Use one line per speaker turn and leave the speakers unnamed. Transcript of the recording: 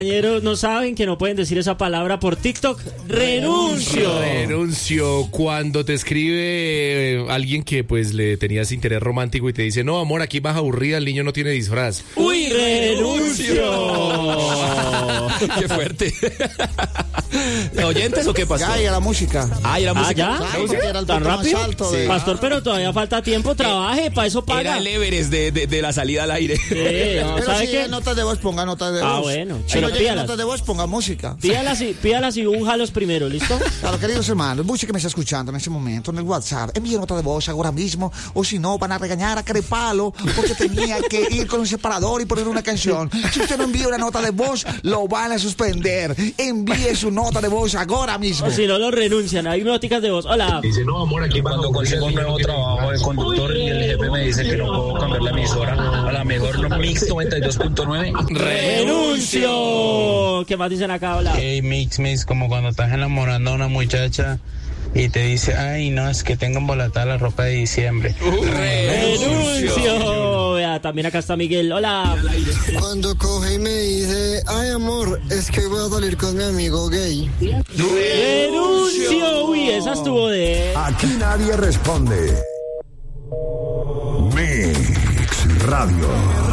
Compañeros, no saben que no pueden decir esa palabra por TikTok. ¡Renuncio!
Renuncio. Cuando te escribe alguien que pues le tenías interés romántico y te dice, no, amor, aquí vas aburrida, el niño no tiene disfraz.
¡Uy, renuncio!
¡Qué fuerte! ¿Oyentes o qué pasó?
Ya, y a la música.
¿Y la música?
¿Ya?
Claro, porque era el
¿Tan
punto más
rápido?
alto de-
Pastor, pero todavía falta tiempo, trabaje, para eso paga.
Era el Everest de la salida al aire.
Sí, no,
Pero
¿sabe
si
qué?
hay notas de voz, ponga notas de voz.
Ah, bueno,
Si
pero
no llega
pídalas.
notas de voz, ponga música.
Pídalas y únjalos primero, ¿listo?
Claro, queridos hermanos, mucho que me está escuchando en este momento en el WhatsApp, envíe nota de voz ahora mismo, o si no, van a regañar a Crepalo porque tenía que ir con un separador y poner una canción. Si usted no envía una nota de voz, lo van a suspender. Envíe su nota de voz ahora mismo.
O si no, lo renuncian. Hay noticas de voz. Hola.
Dice, no, amor, aquí cuando consigo un nuevo trabajo de conductor y el jefe me dice que no puedo cambiar la emisora a la mejor Mix 92.9.
¡Renuncio! ¿Qué más dicen acá? Hola.
Hey, Mix, como cuando estás enamorando a una muchacha y te dice, ay, no, es que tengo embolatada la ropa de diciembre.
¡Renuncio! Vea, también acá está Miguel. Hola.
Cuando coge y me dice, ay amor, es que voy a salir con mi amigo gay.
¡Renuncio! Uy, esa estuvo de...
Aquí nadie responde. Mix Radio.